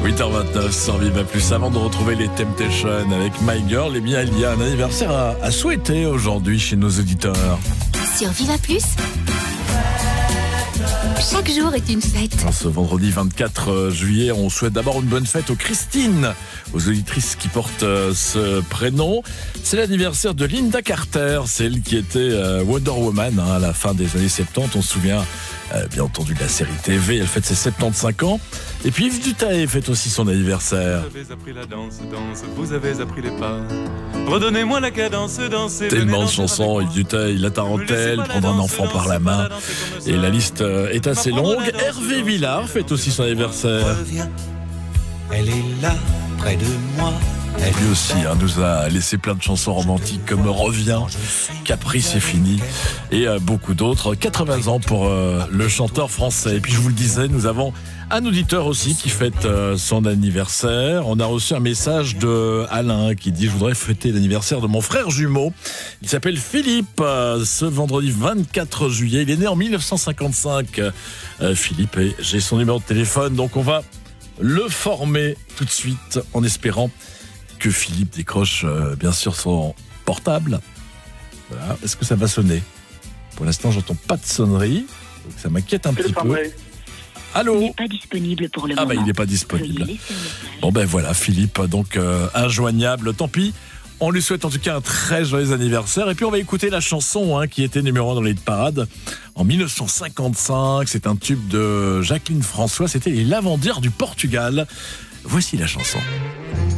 8h29 sur Viva Plus. Avant de retrouver les Temptations avec My Girl, eh bien, il y a un anniversaire à souhaiter aujourd'hui chez nos auditeurs. Sur Viva Plus, chaque jour est une fête. Ce vendredi 24 juillet, on souhaite d'abord une bonne fête aux Christine, aux auditrices qui portent ce prénom. C'est l'anniversaire de Linda Carter, celle qui était Wonder Woman à la fin des années 70. On se souvient bien entendu de la série TV, elle fête ses 75 ans. Et puis Yves Duteil fête aussi son anniversaire. Vous avez appris la danse, vous avez appris les pas. Redonnez-moi la cadence, dansez. Tellement de chansons, Yves Duteil, La Tarentelle, Prendre un enfant par la main. Et la liste est assez longue. Hervé Villard fête aussi son anniversaire. Elle est là, près de moi. Lui aussi nous a laissé plein de chansons romantiques comme Reviens, Caprice c'est fini et beaucoup d'autres. 80 ans pour le chanteur français. Et puis je vous le disais, nous avons un auditeur aussi qui fête son anniversaire. On a reçu un message de Alain qui dit: je voudrais fêter l'anniversaire de mon frère jumeau. Il s'appelle Philippe, ce vendredi 24 juillet. Il est né en 1955. Philippe, et j'ai son numéro de téléphone, donc on va le former tout de suite en espérant que Philippe décroche bien sûr son portable. Voilà. Est-ce que ça va sonner? Pour l'instant, j'entends pas de sonnerie, donc ça m'inquiète un petit peu. Allô? Il n'est pas disponible pour le moment. Ah bah il n'est pas disponible. Bon ben voilà, Philippe, donc injoignable, tant pis. On lui souhaite en tout cas un très joyeux anniversaire. Et puis on va écouter la chanson qui était numéro 1 dans les parades en 1955. C'est un tube de Jacqueline François, c'était Les Lavandières du Portugal. Voici la chanson.